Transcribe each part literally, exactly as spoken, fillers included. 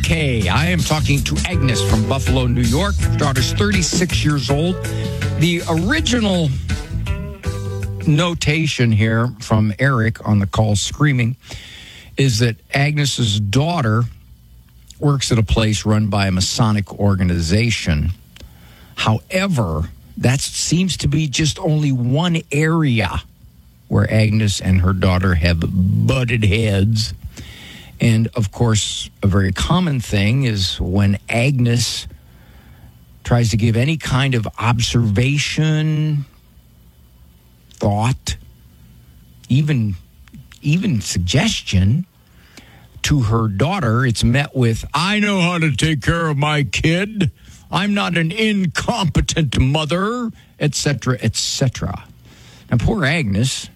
K. I am talking to Agnes from Buffalo, New York. Her daughter's thirty-six years old. The original notation here from Eric on the call screaming is that Agnes's daughter works at a place run by a Masonic organization. However, that seems to be just only one area where Agnes and her daughter have butted heads. And, of course, a very common thing is when Agnes tries to give any kind of observation, thought, even, even suggestion to her daughter, it's met with, I know how to take care of my kid. I'm not an incompetent mother, et cetera, et cetera. Now, poor Agnes,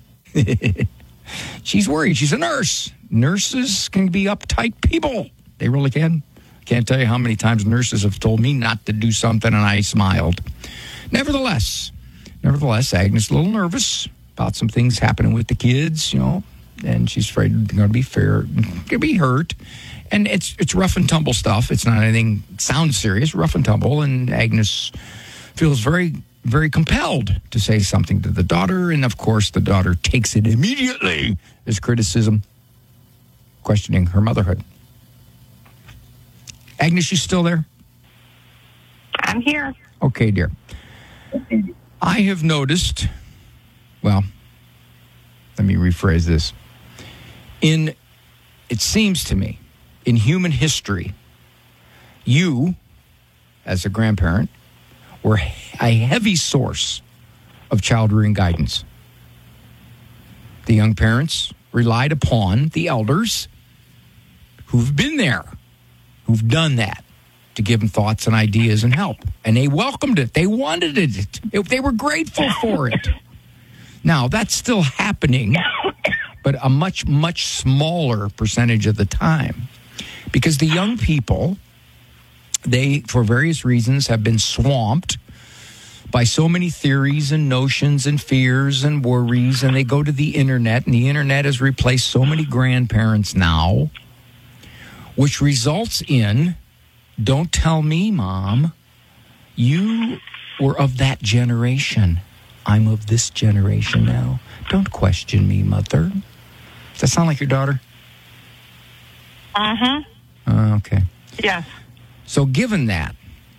she's worried. She's a nurse. Nurses can be uptight people. They really can. Can't tell you how many times nurses have told me not to do something, and I smiled. Nevertheless, nevertheless, Agnes is a little nervous about some things happening with the kids, you know, and she's afraid they're going to be fair, going to be hurt. And it's it's rough and tumble stuff. It's not anything sounds serious, rough and tumble. And Agnes feels very, very compelled to say something to the daughter. And, of course, the daughter takes it immediately as criticism, questioning her motherhood. Agnes, you still there? I'm here. Okay, dear. I have noticed, well, let me rephrase this. In, it seems to me, in human history, you, as a grandparent, were a heavy source of child-rearing guidance. The young parents relied upon the elders who've been there, who've done that, to give them thoughts and ideas and help. And they welcomed it. They wanted it. They were grateful for it. Now, that's still happening, but a much, much smaller percentage of the time. Because the young people, they, for various reasons, have been swamped by so many theories and notions and fears and worries, and they go to the internet, and the internet has replaced so many grandparents now, which results in, don't tell me, Mom, you were of that generation. I'm of this generation now. Don't question me, Mother. Does that sound like your daughter? Uh-huh. Uh, okay. Yes. So given that,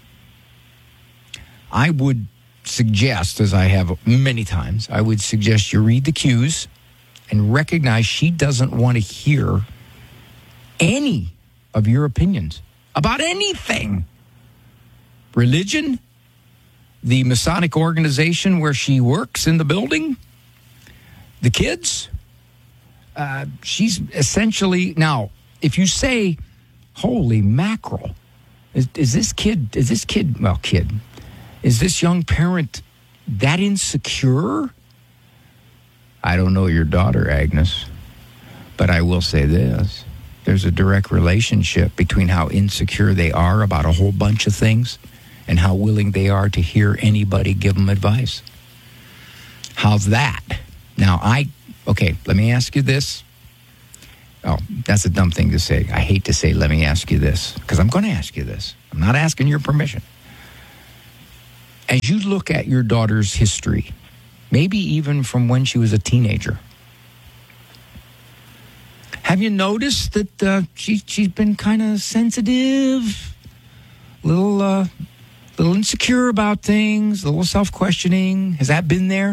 I would suggest, as I have many times, I would suggest you read the cues and recognize she doesn't want to hear any of your opinions about anything. Religion, the Masonic organization where she works in the building, the kids. Uh, she's essentially, now, if you say, holy mackerel, is, is this kid, is this kid, well, kid, is this young parent that insecure? I don't know your daughter, Agnes, but I will say this. There's a direct relationship between how insecure they are about a whole bunch of things and how willing they are to hear anybody give them advice. How's that? Now, I, okay, let me ask you this. Oh, that's a dumb thing to say. I hate to say, let me ask you this, because I'm going to ask you this. I'm not asking your permission. As you look at your daughter's history, maybe even from when she was a teenager, have you noticed that uh, she, she's been kind of sensitive, a little, uh, little insecure about things, a little self-questioning? Has that been there?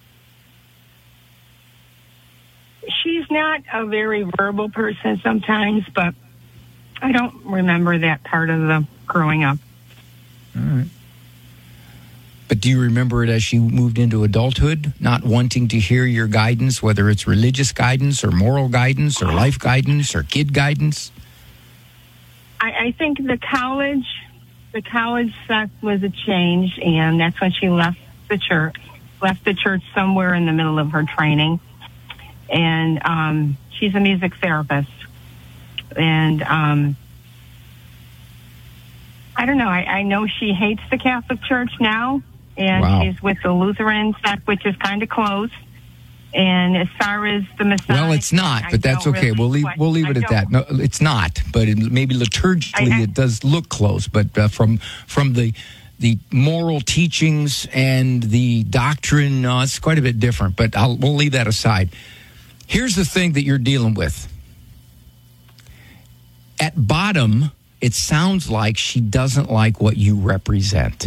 She's not a very verbal person sometimes, but I don't remember that part of the growing up. All right. But do you remember it as she moved into adulthood, not wanting to hear your guidance, whether it's religious guidance or moral guidance or life guidance or kid guidance? I, I think the college, the college stuff was a change, and that's when she left the church, left the church somewhere in the middle of her training. And um, she's a music therapist. And um, I don't know, I, I know she hates the Catholic Church now. And wow. She's with the Lutheran sect, which is kind of close. And as far as the Masonic, well, it's not, but that's okay. Really we'll leave we'll leave it I at that. No, it's not, but it, maybe liturgically I, I, it does look close. But uh, from from the the moral teachings and the doctrine, no, it's quite a bit different. But I'll, we'll leave that aside. Here's the thing that you're dealing with. At bottom, it sounds like she doesn't like what you represent.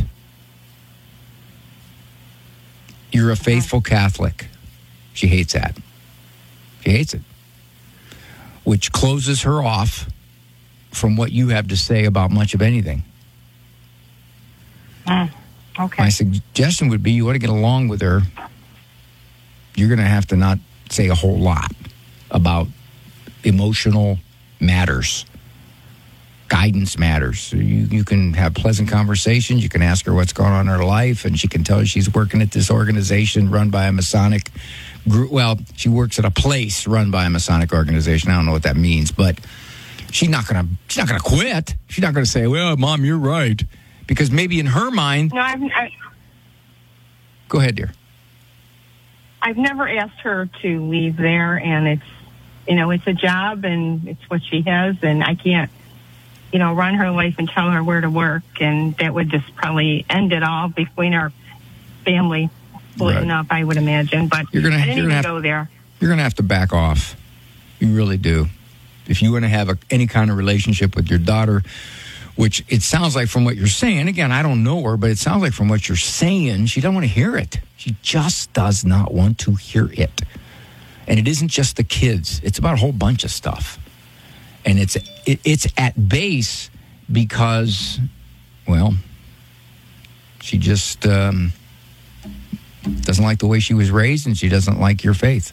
You're a faithful Catholic. She hates that. She hates it. Which closes her off from what you have to say about much of anything. Mm, okay. My suggestion would be you ought to get along with her. You're going to have to not say a whole lot about emotional matters. Guidance matters. You, you can have pleasant conversations. You can ask her what's going on in her life, and she can tell you she's working at this organization run by a Masonic group. Well, she works at a place run by a Masonic organization. I don't know what that means, but she's not gonna. She's not gonna quit. She's not gonna say, "Well, Mom, you're right," because maybe in her mind. No, I've. I, Go ahead, dear. I've never asked her to leave there, and it's, you know, it's a job, and it's what she has, and I can't. You know, run her life and tell her where to work, and that would just probably end it all between our family splitting right. up, I would imagine. But you're gonna, I didn't you're even have, go there. You're going to have to back off. You really do. If you want to have a, any kind of relationship with your daughter, which it sounds like from what you're saying, again, I don't know her, but it sounds like from what you're saying, she doesn't want to hear it. She just does not want to hear it. And it isn't just the kids. It's about a whole bunch of stuff. And it's it, it's at base because, well, she just um, doesn't like the way she was raised, and she doesn't like your faith.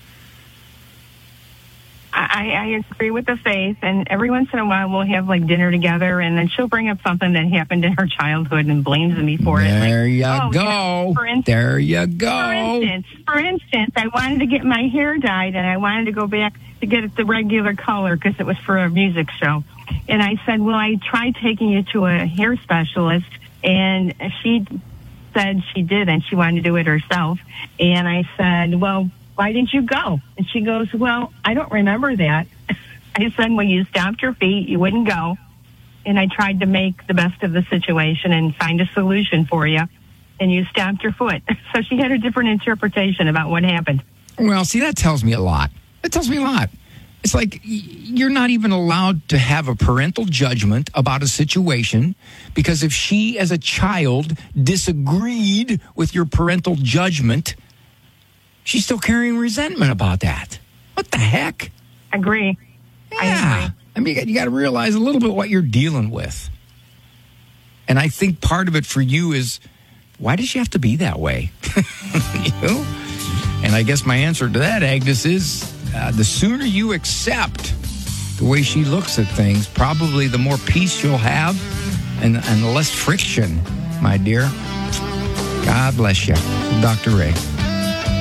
I, I agree with the faith, and every once in a while we'll have like dinner together, and then she'll bring up something that happened in her childhood and blames me for there it. There like, you oh, go. You know, for instance, there you go. For instance, for instance, I wanted to get my hair dyed, and I wanted to go back to get it the regular color because it was for a music show. And I said, well, I tried taking you to a hair specialist, and she said she didn't. She wanted to do it herself. And I said, well, why didn't you go? And she goes, well, I don't remember that. I said, well, you stomped your feet. You wouldn't go. And I tried to make the best of the situation and find a solution for you. And you stomped your foot. So she had a different interpretation about what happened. Well, see, that tells me a lot. That tells me a lot. It's like you're not even allowed to have a parental judgment about a situation because if she, as a child, disagreed with your parental judgment, she's still carrying resentment about that. What the heck? Agree. Yeah. I, agree. I mean, you got to realize a little bit what you're dealing with. And I think part of it for you is, why does she have to be that way? You know? And I guess my answer to that, Agnes, is uh, the sooner you accept the way she looks at things, probably the more peace you'll have and, and less friction, my dear. God bless you. Doctor Ray.